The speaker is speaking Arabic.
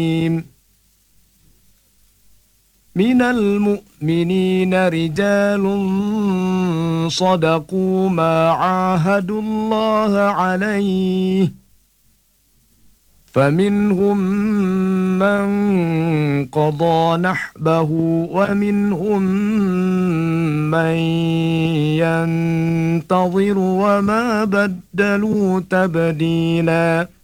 من المؤمنين رجال صدقوا ما عاهدوا الله عليه فمنهم من قضى نحبه ومنهم من ينتظر وما بدلوا تبديلاً